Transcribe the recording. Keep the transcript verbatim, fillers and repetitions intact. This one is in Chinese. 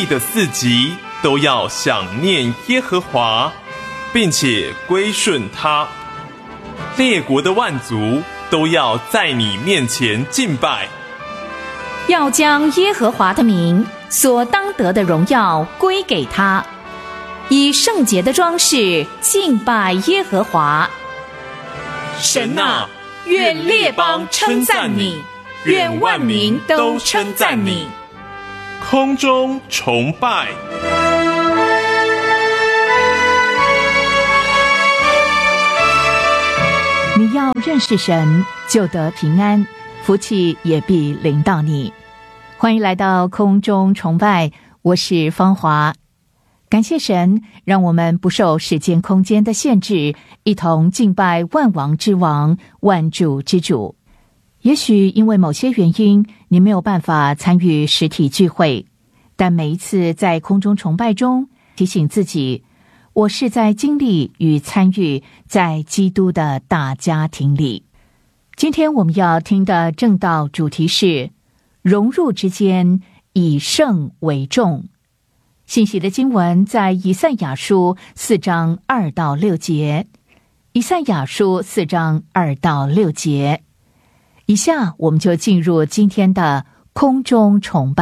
的四极都要想念耶和华，并且归顺他。列国的万族都要在你面前敬拜， 要将耶和华的名所当得的荣耀归给他，以圣洁的装饰敬拜耶和华。神啊，愿列邦称赞你，愿万民都称赞你。 空中崇拜。 你要认识神，就得平安，福气也必临到你。欢迎来到空中崇拜，我是芳华。感谢神，让我们不受时间空间的限制，一同敬拜万王之王、万主之主。也许因为某些原因，你没有办法参与实体聚会，但每一次在空中崇拜中，提醒自己，我是在经历与参与在基督的大家庭里。今天我们要听的正道主题是融入之间，以圣为重。信息的经文在以赛亚书四章二到六节，以赛亚书四章二到六节。以下我们就进入今天的空中崇拜。